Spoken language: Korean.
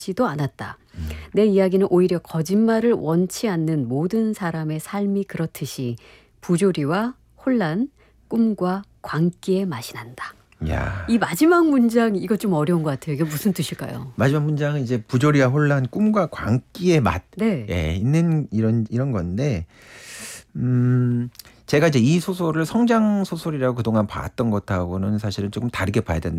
지도 않았다. 내 이야기는 오히려 거짓말을 원치 않는 모든 사람의 삶이 그렇듯이 부조리와 혼란, 꿈과 광기의 맛이 난다. 야. 이 마지막 문장 이거 좀 어려운 것 같아요. 이게 무슨 뜻일까요? 마지막 문장은 이제 부조리와 혼란, 꿈과 광기의 맛. 네. 예, 있는 이런 건데, 제가 이제 이 소설을 성장 소설이라고 그동안 봤던 것하고는 사실은 조금 다르게 봐야 된다.